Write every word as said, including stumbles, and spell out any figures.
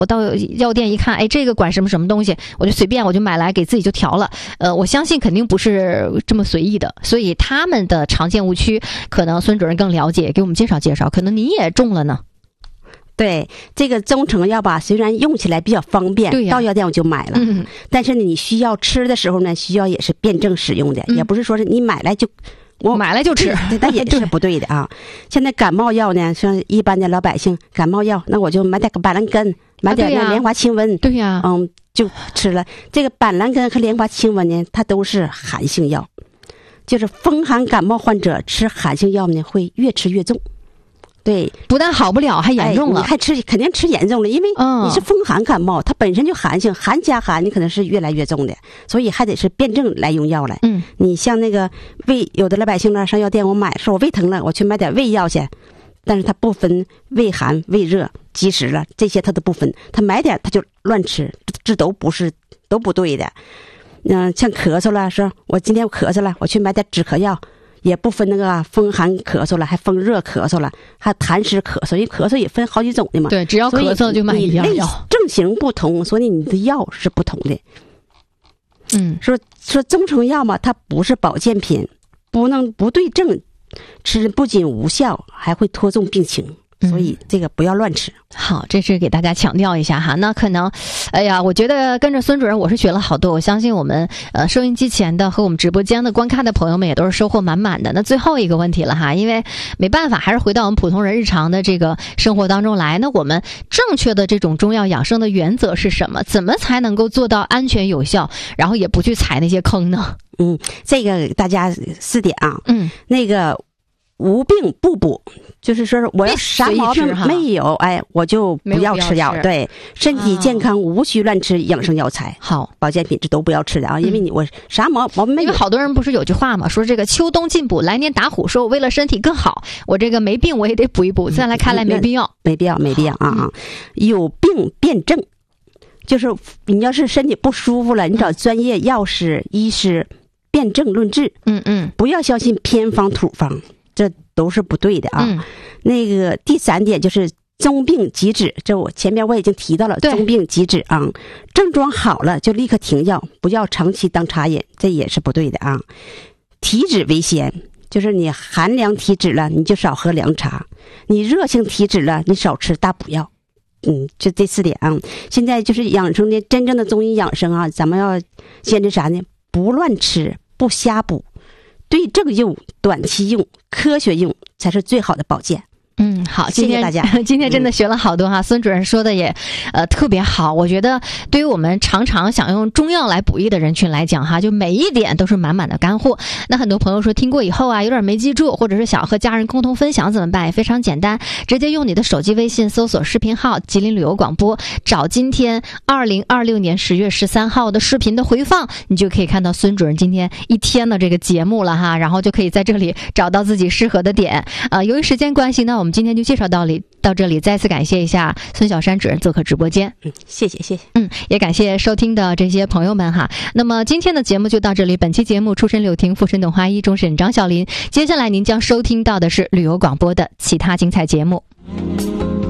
我到药店一看，哎，这个管什么什么东西，我就随便我就买来给自己就调了。呃，我相信肯定不是这么随意的，所以他们的常见误区，可能孙主任更了解，给我们介绍介绍。可能你也中了呢。 对，这个中成药吧，虽然用起来比较方便， 对呀， 到药店我就买了。嗯，但是呢，你需要吃的时候呢，需要也是辩证使用的，嗯、也不是说是你买来就我买来就吃， 那也是不对的啊。现在感冒药呢，像一般的老百姓感冒药，那我就买点板蓝根，买点那莲花清瘟， 对呀、啊， 嗯，就吃了。这个板蓝根和莲花清瘟呢，它都是寒性药，就是风寒感冒患者吃寒性药呢，会越吃越重。对， 不但好不了，还严重了。 哎、你还吃，肯定吃严重了，因为你是风寒感冒，嗯、它本身就寒性，寒加寒，你可能是越来越重的，所以还得是辩证来用药来。嗯，你像那个胃，有的老百姓呢上药店，我买说我胃疼了，我去买点胃药去，但是他不分胃寒、胃热、积食了这些他都不分，他买点他就乱吃，这都不是都不对的。嗯、呃，像咳嗽了，说我今天咳嗽了，我去买点止咳药。也不分那个风寒咳嗽了，还风热咳嗽了，还痰湿咳嗽，因为咳嗽也分好几种的嘛。 对，只要咳嗽就买一样药。 症型不同，所以你的药是不同的。嗯，说说中成药嘛，它不是保健品，不能不对症吃，不仅无效，还会拖重病情。所以这个不要乱吃。 好，这是给大家强调一下哈。那可能，哎呀，我觉得跟着孙主任我是学了好多，我相信我们呃收音机前的和我们直播间的观看的朋友们也都是收获满满的。那最后一个问题了哈，因为没办法，还是回到我们普通人日常的这个生活当中来。那我们正确的这种中药养生的原则是什么？怎么才能够做到安全有效，然后也不去踩那些坑呢？ 嗯，这个大家四点啊。嗯，那个。无病不补，就是说我要啥毛病没有，哎，我就不要吃药。对，身体健康无需乱吃养生药材。好，保健品这都不要吃的啊，因为你我啥毛毛病没有。 因为好多人不是有句话嘛，说这个秋冬进补，来年打虎。说我为了身体更好，我这个没病我也得补一补。再来看来没必要， 没必要，没必要啊啊！有病辩证，就是你要是身体不舒服了，你找专业药师、医师辩证论治。嗯嗯，不要相信偏方土方。这都是不对的啊！嗯、那个第三点就是中病即止，这我前面我已经提到了，中病即止啊，症状好了就立刻停药，不要长期当茶饮，这也是不对的啊。体脂为先，就是你寒凉体脂了，你就少喝凉茶；你热性体脂了，你少吃大补药。嗯，就这四点啊。现在就是养生的真正的中医养生啊，咱们要坚持啥呢？不乱吃，不瞎补。对症用，短期用，科学用才是最好的保健。 嗯，好， 谢谢大家。 今天真的学了好多哈，嗯、孙主任说的也呃特别好。我觉得对于我们常常想用中药来补益的人群来讲哈，就每一点都是满满的干货。那很多朋友说听过以后啊，有点没记住，或者是想和家人共同分享怎么办？也非常简单，直接用你的手机微信搜索视频号吉林旅游广播，找今天二零二六年十月十三号的视频的回放，你就可以看到孙主任今天一天的这个节目了哈，然后就可以在这里找到自己适合的点。呃，由于时间关系呢，我们今天就介绍到里到这里，再次感谢一下孙小山主任做客直播间。 嗯，谢谢谢谢。 嗯，也感谢收听的这些朋友们哈。那么今天的节目就到这里，本期节目出身柳亭，副审董花一，终审张小林。接下来您将收听到的是旅游广播的其他精彩节目。